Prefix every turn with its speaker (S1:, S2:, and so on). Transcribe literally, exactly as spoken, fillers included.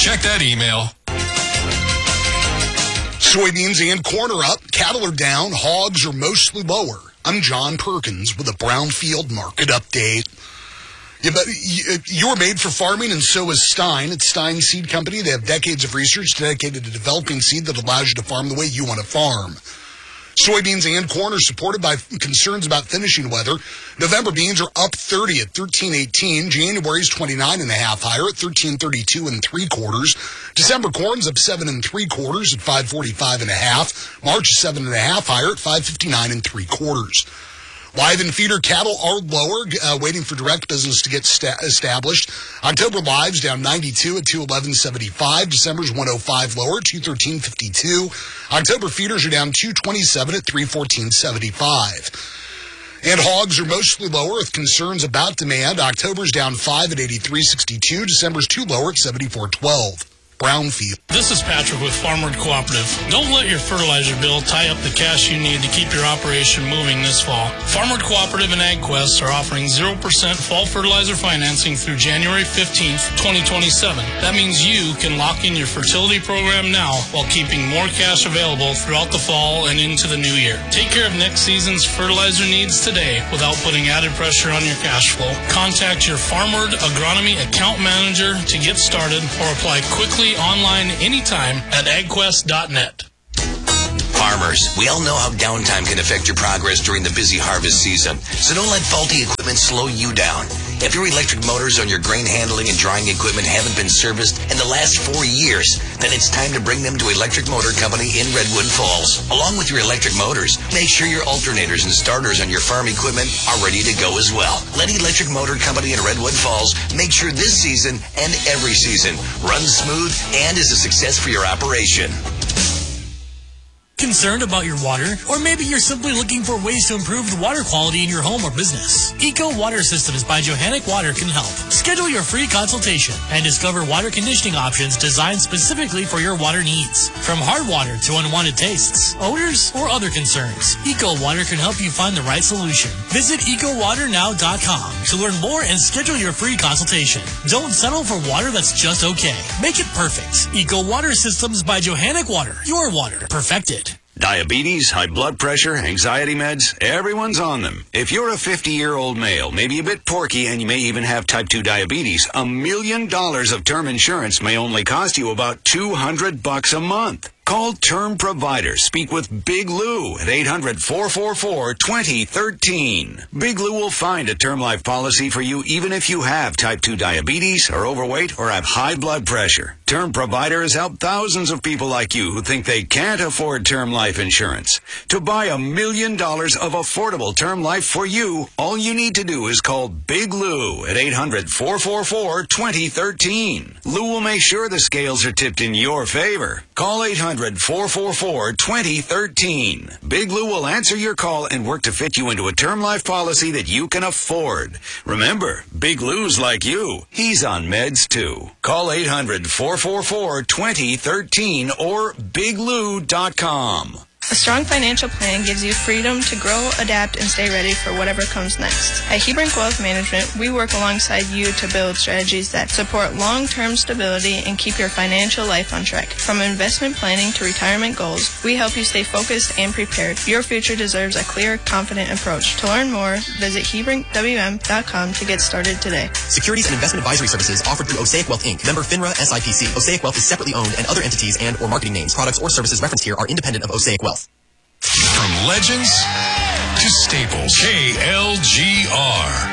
S1: Check that email.
S2: Soybeans and corn are up. Cattle are down. Hogs are mostly lower. I'm John Perkins with a Brownfield market update. Yeah, but you're made for farming, and so is Stein. It's Stein Seed Company. They have decades of research dedicated to developing seed that allows you to farm the way you want to farm. Soybeans and corn are supported by concerns about finishing weather. November beans are up thirty at thirteen eighteen. January's twenty-nine and a half higher at thirteen thirty-two and three quarters. December corn's up seven and three quarters at five forty-five and a half. March seven and a half higher at five fifty-nine and three quarters. Live and feeder cattle are lower, uh, waiting for direct business to get sta- established. October lives down ninety-two at two eleven seventy-five. December's one oh five lower, two thirteen fifty-two. October feeders are down two twenty-seven at three fourteen seventy-five. And hogs are mostly lower with concerns about demand. October's down five at eighty-three sixty-two. December's two lower at seventy-four twelve. Brownfield.
S3: This is Patrick with Farmwood Cooperative. Don't let your fertilizer bill tie up the cash you need to keep your operation moving this fall. Farmwood Cooperative and AgQuest are offering zero percent fall fertilizer financing through January fifteenth, twenty twenty-seven. That means you can lock in your fertility program now while keeping more cash available throughout the fall and into the new year. Take care of next season's fertilizer needs today without putting added pressure on your cash flow. Contact your Farmwood Agronomy account manager to get started or apply quickly online anytime at ag quest dot net.
S4: Farmers, we all know how downtime can affect your progress during the busy harvest season, so don't let faulty equipment slow you down. If your electric motors on your grain handling and drying equipment haven't been serviced in the last four years, then it's time to bring them to Electric Motor Company in Redwood Falls. Along with your electric motors, make sure your alternators and starters on your farm equipment are ready to go as well. Let Electric Motor Company in Redwood Falls make sure this season and every season runs smooth and is a success for your operation.
S5: Concerned about your water? Or maybe you're simply looking for ways to improve the water quality in your home or business? Eco Water Systems by Johannec Water can help. Schedule your free consultation and discover water conditioning options designed specifically for your water needs. From hard water to unwanted tastes, odors, or other concerns, Eco Water can help you find the right solution. Visit eco water now dot com to learn more and schedule your free consultation. Don't settle for water that's just okay. Make it perfect. Eco Water Systems by Johannec Water. Your water perfected.
S6: Diabetes, high blood pressure, anxiety meds, everyone's on them. If you're a fifty-year-old male, maybe a bit porky, and you may even have type two diabetes, a million dollars of term insurance may only cost you about two hundred bucks a month. Call Term Provider. Speak with Big Lou at eight hundred, four four four, two oh one three. Big Lou will find a term life policy for you even if you have type two diabetes, are overweight, or have high blood pressure. Term Provider has helped thousands of people like you who think they can't afford term life insurance. To buy a million dollars of affordable term life for you, all you need to do is call Big Lou at eight hundred, four four four, two oh one three. Lou will make sure the scales are tipped in your favor. Call eight hundred, four four four, two oh one three. Big Lou will answer your call and work to fit you into a term life policy that you can afford. Remember, Big Lou's like you. He's on meds too. Call eight hundred, four four four, two oh one three or big lou dot com.
S7: A strong financial plan gives you freedom to grow, adapt, and stay ready for whatever comes next. At Hebrink Wealth Management, we work alongside you to build strategies that support long-term stability and keep your financial life on track. From investment planning to retirement goals, we help you stay focused and prepared. Your future deserves a clear, confident approach. To learn more, visit hebrink w m dot com to get started today.
S8: Securities and investment advisory services offered through Osaic Wealth Incorporated. Member FINRA S I P C. Osaic Wealth is separately owned, and other entities and or marketing names, products, or services referenced here are independent of Osaic Wealth.
S1: From legends to staples, K L G R